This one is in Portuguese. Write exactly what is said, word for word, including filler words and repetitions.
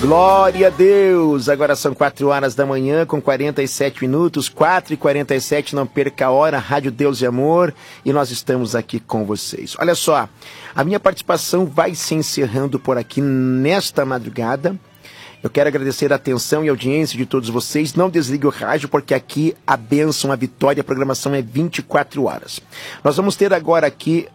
Glória a Deus! Agora são quatro horas da manhã com quarenta e sete minutos, quatro e quarenta e sete, não perca a hora, Rádio Deus e Amor, e nós estamos aqui com vocês. Olha só, a minha participação vai se encerrando por aqui nesta madrugada. Eu quero agradecer a atenção e a audiência de todos vocês. Não desligue o rádio, porque aqui a bênção, a vitória, a programação é vinte e quatro horas. Nós vamos ter agora aqui